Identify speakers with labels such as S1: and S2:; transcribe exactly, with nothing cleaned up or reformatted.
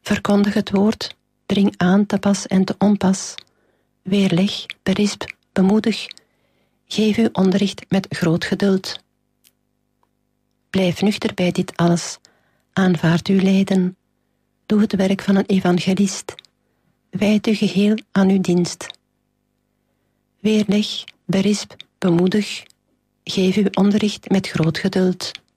S1: Verkondig het woord, dring aan te pas en te onpas. Weerleg, berisp, bemoedig. Geef uw onderricht met groot geduld. Blijf nuchter bij dit alles. Aanvaard uw lijden. Doe het werk van een evangelist. Wijd u geheel aan uw dienst. Weerleg, berisp, bemoedig. Geef uw onderricht met groot geduld.